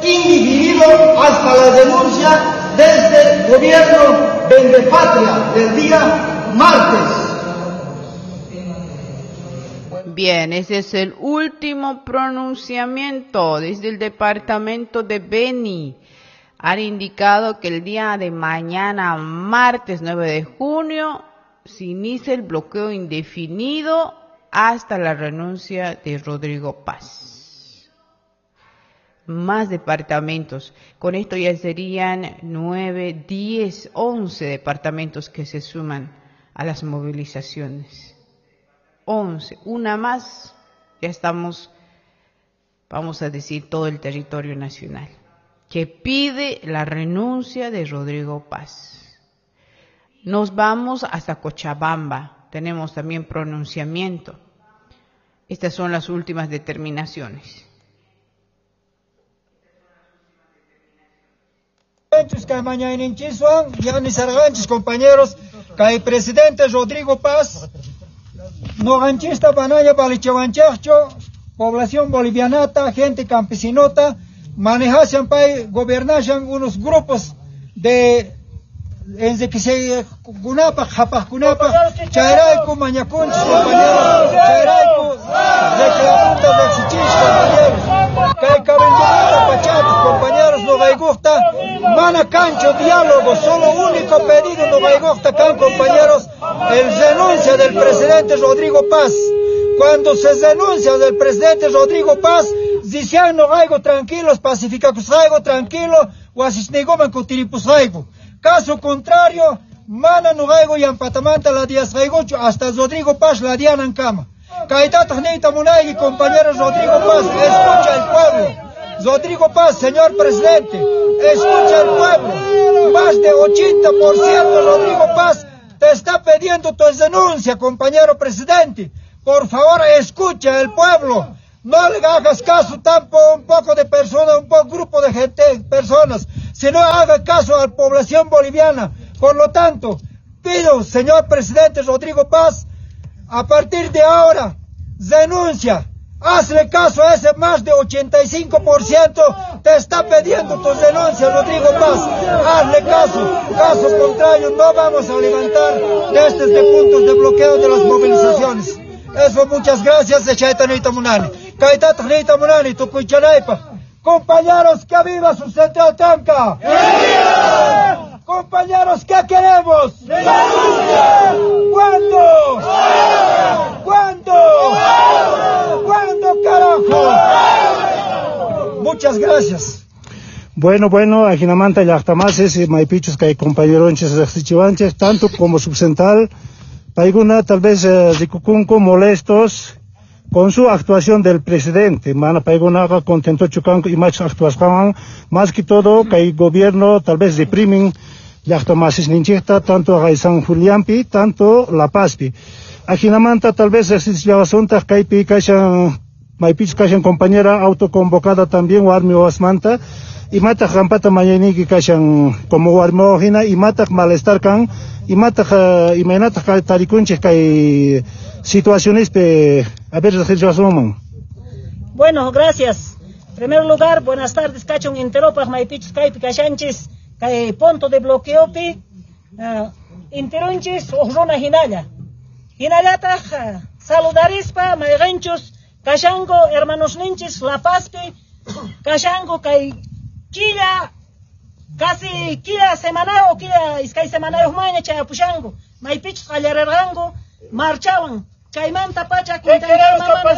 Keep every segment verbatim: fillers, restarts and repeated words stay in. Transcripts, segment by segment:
indiferido hasta la denuncia desde el gobierno Vendepatria del día martes. Bien, ese es el último pronunciamiento desde el departamento de Beni. Han indicado que el día de mañana, martes nueve de junio, se inicia el bloqueo indefinido hasta la renuncia de Rodrigo Paz. Más departamentos. Con esto ya serían nueve, diez, once departamentos que se suman a las movilizaciones. once, una más, ya estamos, vamos a decir, todo el territorio nacional, que pide la renuncia de Rodrigo Paz. Nos vamos hasta Cochabamba, tenemos también pronunciamiento. Estas son las últimas determinaciones. Compañeros, que el presidente Rodrigo Paz no ganchista panaya balichavanchacho, población bolivianata, gente campesinota, manejasen pay, gobernasen unos grupos de desde que se gunapa, japaj gunapa, chairaiku, mañacunchis, compañeros, chairaiku, reclamunta de xichis, compañeros, que cabelluta pachados, compañeros, no me gusta, mana cancho diálogo, solo único pedido no me gusta, can compañeros, el renuncia del presidente Rodrigo Paz. Cuando se denuncia del presidente Rodrigo Paz, dicen no algo tranquilos, pacificacos algo tranquilo, o asisnigoman cutiripus algo. Caso contrario, mana no algo y ampatamanta la días hasta Rodrigo Paz la diana en cama. Caetata Nita Munay y compañeros Rodrigo Paz, escucha el pueblo. Rodrigo Paz, señor presidente, escucha el pueblo. Más de ochenta por ciento Rodrigo Paz te está pidiendo tu denuncia, compañero presidente. Por favor, escucha el pueblo. No le hagas caso tampoco un poco de personas, un poco grupo de gente, personas, sino haga caso a la población boliviana. Por lo tanto, pido, señor presidente Rodrigo Paz, a partir de ahora, denuncia. Hazle caso a ese más de ochenta y cinco por ciento te está pidiendo tus denuncias, Rodrigo Paz. Hazle caso. Caso contrario, no vamos a levantar desde de puntos de bloqueo de las movilizaciones. Eso, muchas gracias, de Chaitanita Munani. Caitanita Munani, tu cuichanaipa. Compañeros, que viva su central Tanca. ¡Viva! Compañeros, ¿qué queremos? ¡Denuncia! ¿Cuándo? ¿Cuándo? ¿Cuándo, carajo? Muchas gracias. Bueno, bueno, Ajinamanta, Yachtamases, Maipichos, que hay compañeros chivanches, tanto como subcentral, Paiguna, tal vez, eh, Ricucunco, molestos con su actuación del presidente. Mana Paiguna, contento chucanco y más actuación, más que todo, que el gobierno, tal vez, reprimen, Yachtamases Ninchita, tanto a San Julianpi, tanto La Pazpi. Ajinamanta, tal vez, es la asunta, que hay picayan, Maipichos, que compañera autoconvocada también, Warmi Osmanta, y mata jampata mañana que cayan como Warmojina, y mata malestar can, y mata y menata taricunches que hay situaciones pe a ver si asuman. Bueno, gracias. En primer lugar, buenas tardes, cachon interopas Maipichos kai picachanches kai punto de bloqueo pi uh, interonches ojrona hinalla. Hinallata uh, saludarispa maiganchos cachango hermanos ninches La Pazpi cachango kai Kila, casi kila semana o kila iskay semana o mañana chayapushango, Maipichos allararrango, marchaban, chaymanta pacha quintana mamá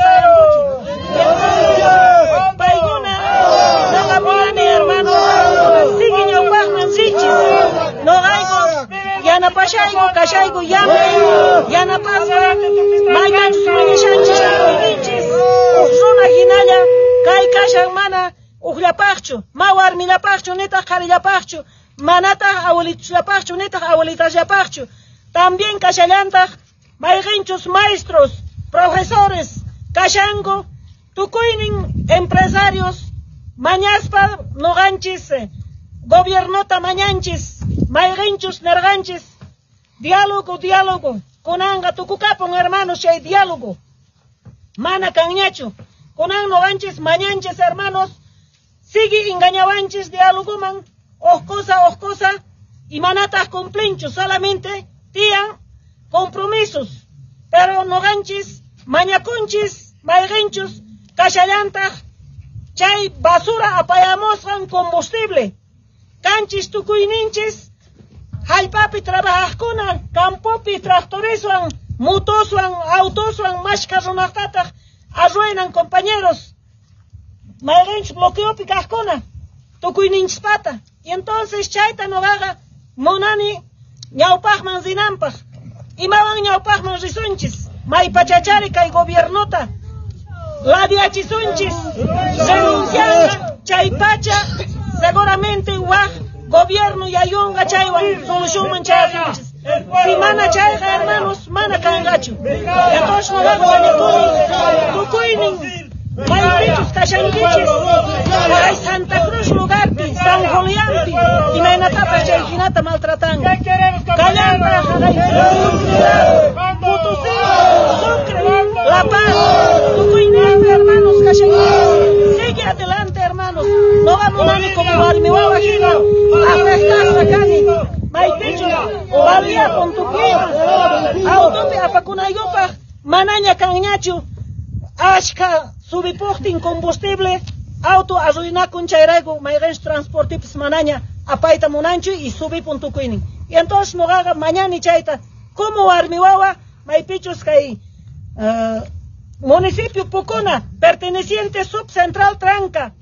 Paiguna, Nagapulani hermano, siguen yo pagman sichis, no gaigo, yana pachaigo, cachaigo, yame, yana pasa, maiganchos mañashanchis, pinches, zona ginalla, kai cachan mana, Uhlapacho, mawar milapacho, neta jarilapacho, manata abuelitapacho, neta abuelitapacho. También cachallanta, maiginchos maestros, profesores, cachango, tucuinin empresarios, mañaspa, noganchis, gobiernota mañanchis, maiginchos nerganchis, diálogo, diálogo, conanga, tucucapon hermanos, hay diálogo, mana cañacho, conan noganchis, mañanches hermanos, sigue engañabanches dialoguman, o cosa, o cosa, y manatas cumplinchos, solamente tian compromisos, pero no ganchis, mañaconchis, malgenchos, cachallantaj, chay basura apayamosran combustible, canchis tucuyninchis, halpapi trabajajkunan, campopi tractoreswan, motoswan, autoswan, mashkarronajtataj, arruenan compañeros, malgenchos bloqueopi kajkuna, tucuyninchis pata, y entonces chayta no haga monani ñawpajman zinampaj, imawan ñawpajman risunchis, maypachachari kay gobiernota, ladiachisunchis, renuncianga, chaypacha, seguramente waj, gobierno yayunga chaywan, solucionman chaysunchis. Si mana chayga, hermanos, mana kangachu. Entonces no hago manicuri, tucuynin, maypichus kashankichis, ay Santa Cruz lugarpi, San Julianpi, y mainatapas chaykinata maltratanga. Callanta, Potosí, Sucre, La Paz, tucuyninpi, hermanos, kashankichis. Sigue adelante, hermanos. No vamos a ni como Barmihuahua, Gino, a pescar sacani, maypichus, o valía con tu pie, autopi apakunayupa, manaña cañachu, ashka, subipuchtin combustible, auto azuina con chayrego, mayrench transportipis manaña, apaita monanchu y subipun tucuinin. Y entonces no haga mañana y chaita, como Barmihuahua, maypichus kay, uh, municipio Pucuna, perteneciente subcentral Tranca,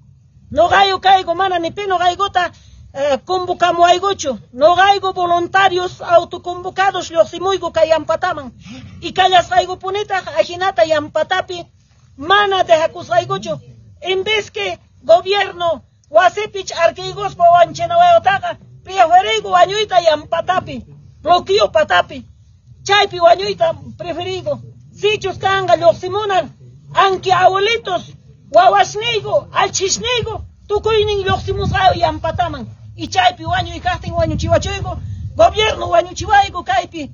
no gayo caigo mana ni pino gaigota, Uh, convocamos aygocho, no gaigo voluntarios autoconvocados los simuigo que yampataman y callas gaigo punita ajinata yampatapi mana de jacus gaigocho en vez que gobierno wasepich arqueigos pa wanchenawayotaga preferigo wañuita yampatapi bloqueo patapi chaypi wañuita preferigo sichos kanga los simunan anque abuelitos wawasnigo alchisnigo tukuinin los simus gayo yampataman y chaypi wañu y casting wañu chihuachuego, gobierno wañu chihuaigo caipi,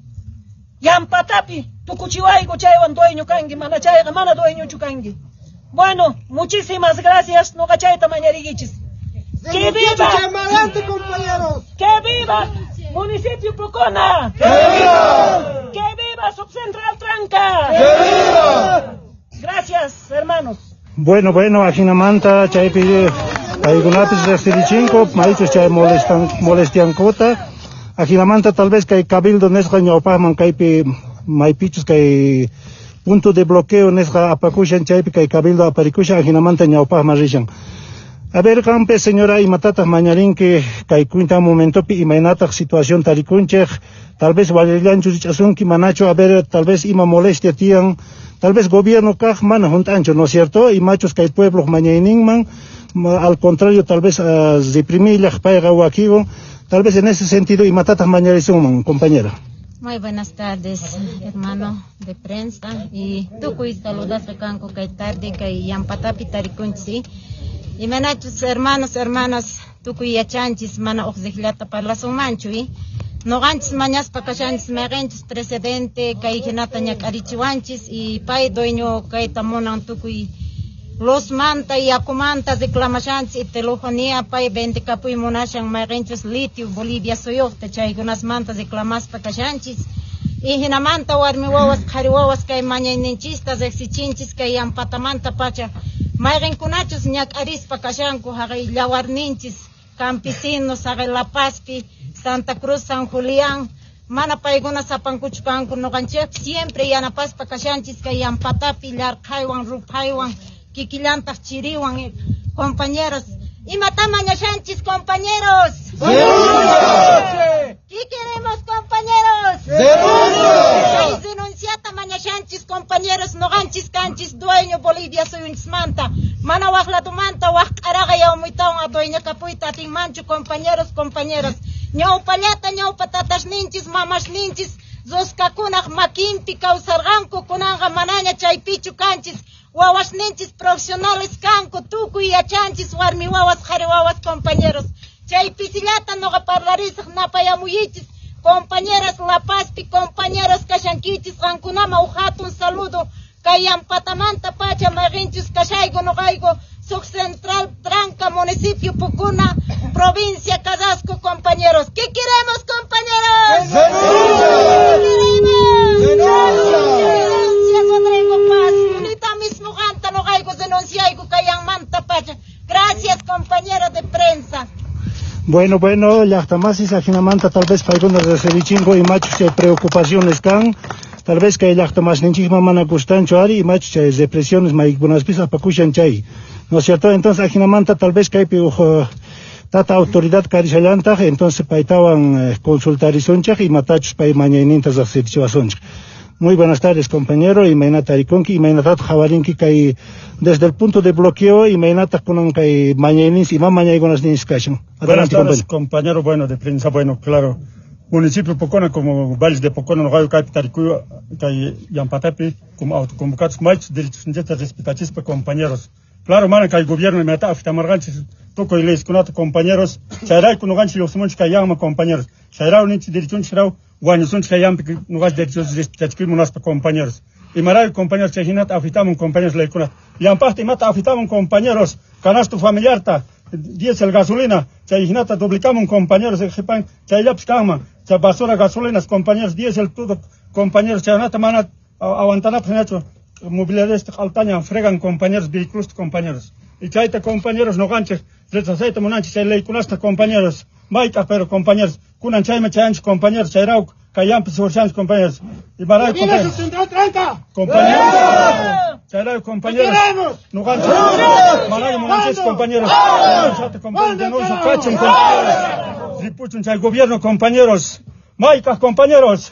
yampatapi, tucuchihuaigo chaywan dueño kangi, mana chayga mana dueño chukangi. Bueno, muchísimas gracias, no gachayta mañariguichis. ¡Que viva! ¡Adelante, compañeros! ¡Que viva! Municipio Pucuna! ¡Que viva! ¡Que viva Subcentral Tranca! ¡Que viva! Gracias, hermanos. Bueno, bueno, ajinamanta, chaypi, aygunapis restirichinko, maichos chay molestan, molestian kota, ajinamanta tal vez kay cabildo nesqa ñawpajman kaypi, maypichos kay punto de bloqueo nesqa apakushan chaypi kay cabildo aparikushan, ajinamanta ñawpajman rishan. A ver, campe, señora, imatata mañarinque, kay cuenta momentopi, imainata situación tarikunchej, tal vez valeriancho richasunki manacho, a ver, tal vez ima molestia tian, tal vez gobierno kaj mana juntancho, ¿no es cierto? Y machos kay pueblo mañaninman, al contrario, tal vez uh, reprimillas paiga huaquigo, tal vez en ese sentido, imatata mañarizunman, compañera. Muy buenas tardes, hermano de prensa, y tú cuis saludas a Canco, kay tarde, kay yampatapi tarikunchi. Y manachos, hermanos, hermanas, tukuy yachanchis, mana oxigilata parla sumanchu, no ganchis mañas pakachanchis, meganchis precedente, kay hinata ñakarichiwanchis, y pay dueño kay tamonan tukuy los manta y acumanta reclamachanchis, y telefonía pay vente capuy monachan, meganchis litio, Bolivia soyofte, chay gunas manta reclamas pakachanchis, y hinamanta warmiwawas, kariwawas, kay mañaninchistas, exichinchis, kay ampatamanta pacha, Mayren kunachos ñak arispa kashanku hagay llawarninchis campesinos hagay La Pazpi, Santa Cruz, San Julián, mana payguna sapankuchkanku noganchek siempre yanapaspa kashanchis kay yampatapi llarqaywan rupaywan kikillantaj chiriwan compañeros imata mañashanchis compañeros. ¿Qué queremos compañeros? ¡Denuncia! Denunciata mañashanchis compañeros noganchis canchis dueño Bolivia soyunchis manta mana wajla tu manta waj araga ya umuitaon a dueña capuita tin manchu compañeros compañeras ñawpallata ñawpatatas ninchis mamas ninchis zoskakunaj makinpi kawsarqanku kunanga manaña chaypichu kanchis wawas ninchis profesionales kanku tukuy yachanchis warmi wawas qhari wawas compañeros chaypisillata noqa parlarisaq napayamuyichis compañeras La Pazpi compañeros kashankichis qankunama hatun saludo kay yampatamanta pacha marinchis kashaygo noqaygo subcentral Tranca, municipio Pucuna, provincia Carrasco, compañeros. ¿Qué queremos, compañeros? Denuncia, Rodrigo Paz. Ahorita mismo ganta no hay denuncia y cayan manta pacha. Gracias, compañeros de prensa. Bueno, bueno, ya está más y manta tal vez para algunos de Sevichingo y machos hay preocupaciones can. Tal vez que ya está más ninchima mana gustan chuari y machos hay depresiones maik buenas pisas para kushan chay. ¿No es cierto? Entonces aquí manta tal vez que hay piujo tata autoridad carichalanta, entonces paitaban consultar y sonchak y matachos para mañanintas a ser chivasonchak. Muy buenas tardes, compañero, y mainata riconki, y mainata javarinki que desde el punto de bloqueo y mainata con que mañanis y más mañana con las niñas cachan. Buenas tardes, compañero, bueno, de prensa, bueno, claro. Municipio Pocona, como Valles de Pocona, no hay capitaricuyo, que Yampatapi, como autoconvocados, más derechos respetativos para compañeros. Claro, man, que el gobierno me está marganches, toco y les con otros compañeros, Chairai con ganchi los monchos que llaman compañeros, Chairai un derechón, Chairai, Guanyo son que llaman que no vas derechos respetativos para compañeros. Y maray compañeros Chahinat afitamos compañeros le con Yampasta y mata afitamos compañeros, canasto familiar ta, diésel gasolina, Chahinat duplicamos compañeros, Jepan, Chaylaps Kama, Chabasura gasolinas, compañeros diésel todo, compañeros Chahinat mana aguantan a movilidades altaña, fregan compañeros, vehículos compañeros. Y chaita compañeros no ganches, les aceita monanches, se le con hasta compañeros, maika pero compañeros, kunan chaima chanch compañeros, chairau, kayam pesorchans compañeros. Y maray compañeros. Compañeros, chairau compañeros, no ganches, maray monanches compañeros, chata compañeros, de nuevo cachen compañeros, ripuchun chay gobierno compañeros, maika compañeros.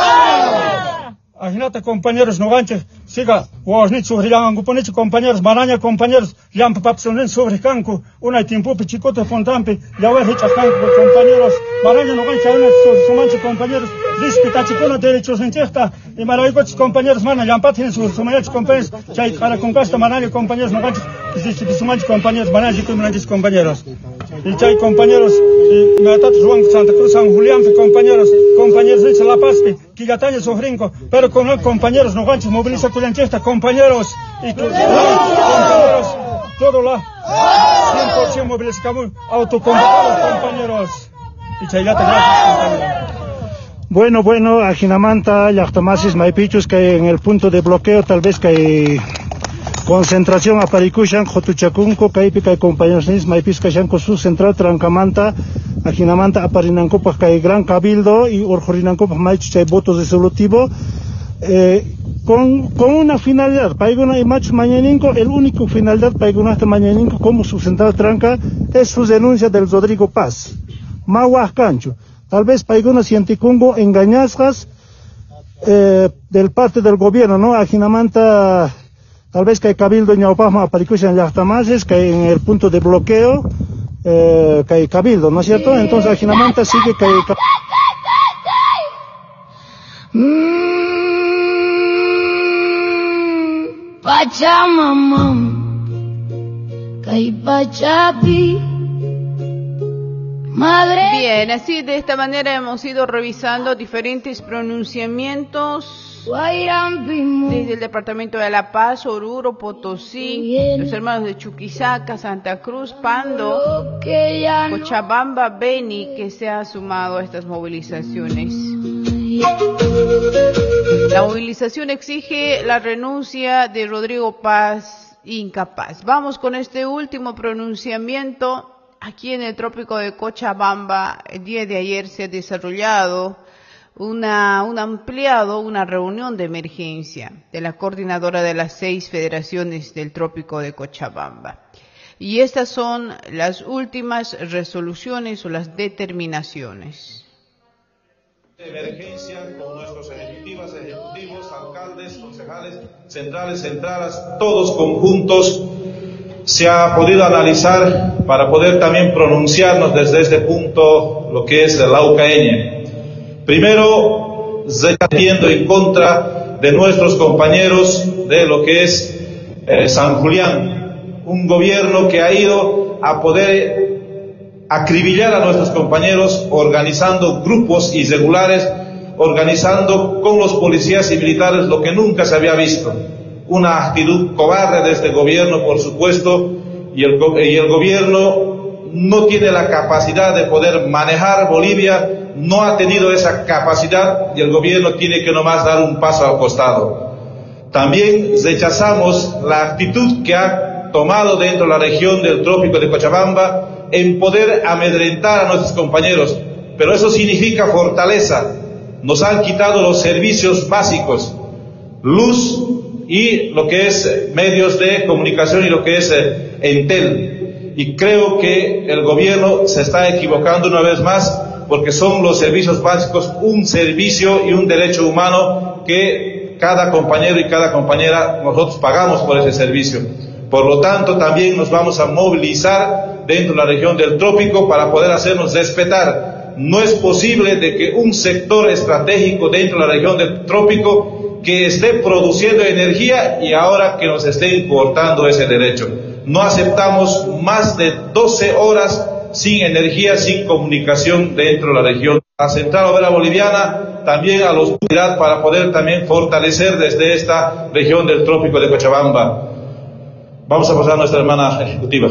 Aginata compañeros no ganche, siga, wajnit sobre yang anguponichi compañeros, maraña compañeros, yang papapsonen sobre canco, una tiempo pichicote fontampe, ya voy a echar canco compañeros, maraña no ganche, una sumanche compañeros, respeta chicona derechos en chesta, y maravigoch compañeros, mana, yang patien su sumanche compañeros, chay para concasta maraña compañeros no ganche, sumanche compañeros, maraña y compañeros. Y chay compañeros, y me atat Juan Santa Cruz, San Julián, compañeros, compañeros de La Paz, que ya taña sofrinco, pero con los compañeros no ganches, moviliza culanchesta, compañeros, y compañeros, todo la, cien por ciento movilizamos, autoconvocados, compañeros, y chayata, gracias, compañeros. Bueno, bueno, Ajinamanta, Yachtomasis, Maipichus, que en el punto de bloqueo tal vez que hay concentración a Parikushan, Jotuchacunco, Caipica y compañeros Nis, Maipisca con su central Trancamanta, Ajinamanta, Aparinancopa, que hay gran cabildo y Orjorinancopa, Maichucha y votos resolutivo, eh, con, con una finalidad, Paiguna y Machos Mañaninco, el único finalidad Paiguna hasta Mañaninco como su central Tranca es su denuncia del Rodrigo Paz, Maguas Cancho. Tal vez Paiguna Cienticungo engañazas eh, del parte del gobierno, ¿no? Ajinamanta, tal vez que hay cabildo en Ñaupajma, Paricucha en Yachtamases, que hay en el punto de bloqueo, eh, que hay cabildo, ¿no es cierto? Entonces Ajinamanta sigue que hay mm, Pachamama, que hay Pachapi. Madre. Bien, así de esta manera hemos ido revisando diferentes pronunciamientos desde el departamento de La Paz, Oruro, Potosí, los hermanos de Chuquisaca, Santa Cruz, Pando, Cochabamba, Beni, que se ha sumado a estas movilizaciones. La movilización exige la renuncia de Rodrigo Paz, incapaz. Vamos con este último pronunciamiento. Aquí en el trópico de Cochabamba, el día de ayer se ha desarrollado una, un ampliado, una reunión de emergencia de la coordinadora de las seis federaciones del trópico de Cochabamba. Y estas son las últimas resoluciones o las determinaciones. Emergencia con nuestros ejecutivas, ejecutivos, alcaldes, concejales, centrales, centrales, todos conjuntos. Se ha podido analizar para poder también pronunciarnos desde este punto lo que es el Laucaeñe. Primero, debatiendo en contra de nuestros compañeros de lo que es eh, San Julián, un gobierno que ha ido a poder acribillar a nuestros compañeros organizando grupos irregulares, organizando con los policías y militares lo que nunca se había visto. Una actitud cobarde de este gobierno, por supuesto, y el, y el gobierno no tiene la capacidad de poder manejar Bolivia, no ha tenido esa capacidad y el gobierno tiene que nomás dar un paso al costado. También rechazamos la actitud que ha tomado dentro de la región del trópico de Cochabamba en poder amedrentar a nuestros compañeros, pero eso significa fortaleza. Nos han quitado los servicios básicos, luz y lo que es medios de comunicación y lo que es eh, Entel. Y creo que el gobierno se está equivocando una vez más, porque son los servicios básicos un servicio y un derecho humano que cada compañero y cada compañera nosotros pagamos por ese servicio. Por lo tanto, también nos vamos a movilizar dentro de la región del trópico para poder hacernos respetar. No es posible de que un sector estratégico dentro de la región del trópico que esté produciendo energía y ahora que nos estén cortando ese derecho. No aceptamos más de doce horas sin energía, sin comunicación dentro de la región. La Central Obrera Boliviana también a la autoridad para poder también fortalecer desde esta región del trópico de Cochabamba. Vamos a pasar a nuestra hermana ejecutiva.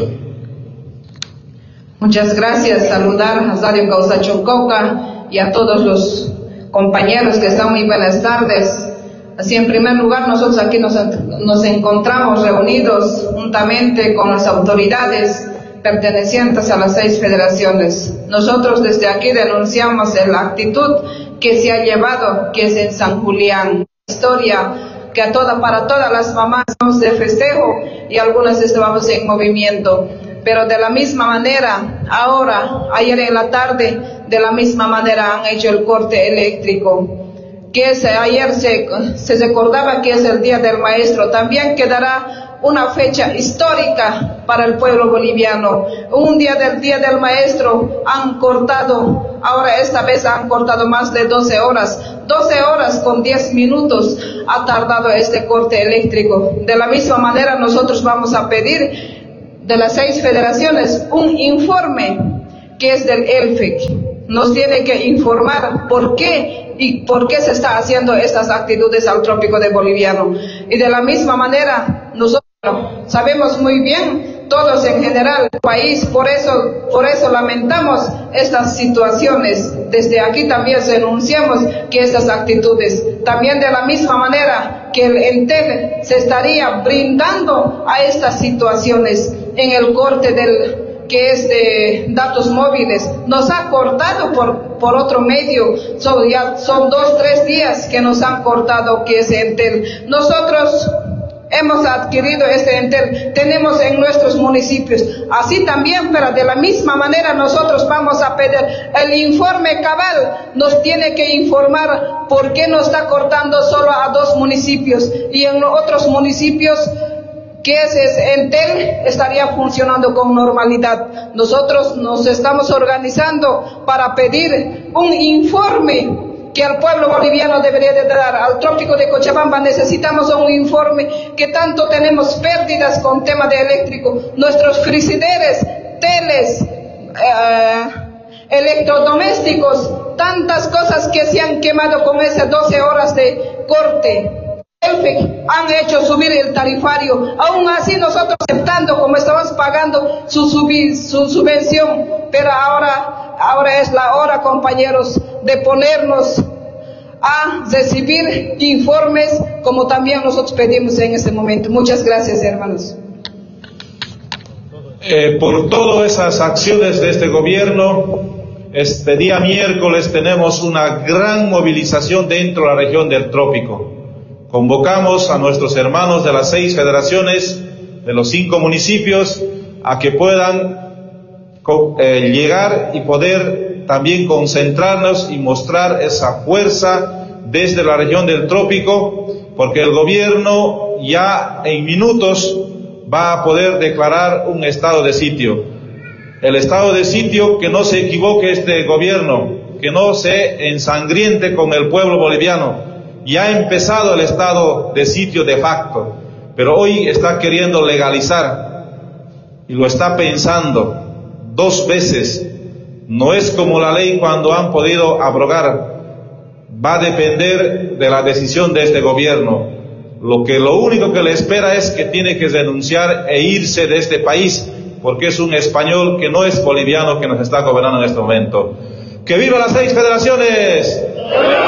Muchas gracias. Saludar a Radio Causachoncoca y a todos los compañeros que están. Muy buenas tardes. Así, en primer lugar, nosotros aquí nos, nos encontramos reunidos juntamente con las autoridades pertenecientes a las seis federaciones. Nosotros desde aquí denunciamos la actitud que se ha llevado, que es en San Julián. Historia que a toda, para todas las mamás vamos de festejo y algunas estábamos en movimiento. Pero de la misma manera, ahora, ayer en la tarde, de la misma manera han hecho el corte eléctrico. Que es, ayer se, se recordaba que es el Día del Maestro. También quedará una fecha histórica para el pueblo boliviano. Un día del Día del Maestro han cortado, ahora esta vez han cortado más de doce horas. doce horas con diez minutos ha tardado este corte eléctrico. De la misma manera nosotros vamos a pedir de las seis federaciones un informe que es del E L F E C. Nos tiene que informar por qué y por qué se está haciendo estas actitudes al trópico de boliviano. Y de la misma manera, nosotros sabemos muy bien, todos en general, el país, por eso, por eso lamentamos estas situaciones. Desde aquí también denunciamos que estas actitudes, también de la misma manera que el Entel se estaría brindando a estas situaciones en el corte del que es de datos móviles, nos ha cortado por, por otro medio, son, ya, son dos, tres días que nos han cortado que es Entel. Nosotros hemos adquirido este Entel, tenemos en nuestros municipios, así también, pero de la misma manera nosotros vamos a pedir el informe cabal, nos tiene que informar por qué nos está cortando solo a dos municipios y en los otros municipios que ese es Entel estaría funcionando con normalidad. Nosotros nos estamos organizando para pedir un informe que el pueblo boliviano debería de dar. Al trópico de Cochabamba necesitamos un informe que tanto tenemos pérdidas con tema de eléctrico. Nuestros frigideres, teles, eh, electrodomésticos, tantas cosas que se han quemado con esas doce horas de corte. E L F E C han hecho subir el tarifario, aún así nosotros aceptando como estamos pagando su, subi, su subvención, pero ahora, ahora es la hora, compañeros, de ponernos a recibir informes como también nosotros pedimos en este momento. Muchas gracias, hermanos. Eh, por todas esas acciones de este gobierno, este día miércoles tenemos una gran movilización dentro de la región del trópico. Convocamos a nuestros hermanos de las seis federaciones, de los cinco municipios, a que puedan eh, llegar y poder también concentrarnos y mostrar esa fuerza desde la región del trópico, porque el gobierno ya en minutos va a poder declarar un estado de sitio. El estado de sitio, que no se equivoque este gobierno, que no se ensangriente con el pueblo boliviano. Ya ha empezado el estado de sitio de facto, pero hoy está queriendo legalizar y lo está pensando dos veces. No es como la ley cuando han podido abrogar. Va a depender de la decisión de este gobierno. Lo que lo único que le espera es que tiene que renunciar e irse de este país, porque es un español que no es boliviano que nos está gobernando en este momento. ¡Que viva las seis federaciones!